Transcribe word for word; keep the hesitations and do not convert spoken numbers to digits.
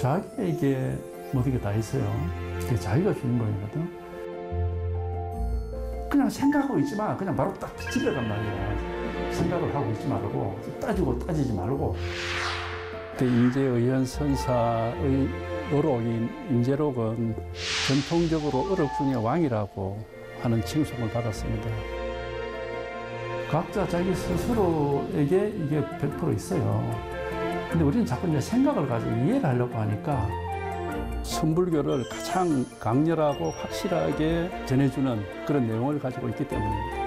자기에게 모든 게 다 있어요. 그게 자기가 주인공이거든. 그냥 생각하고 있지 마. 그냥 바로 딱 집에 간 말이야. 생각을 하고 있지 말고 따지고 따지지 말고. 그때 임재의현 선사의 어록인 임재록은 전통적으로 어록 중의 왕이라고 하는 칭송을 받았습니다. 각자 자기 스스로에게 이게 백 퍼센트 있어요. 근데 우리는 자꾸 이제 생각을 가지고 이해를 하려고 하니까 선불교를 가장 강렬하고 확실하게 전해주는 그런 내용을 가지고 있기 때문입니다.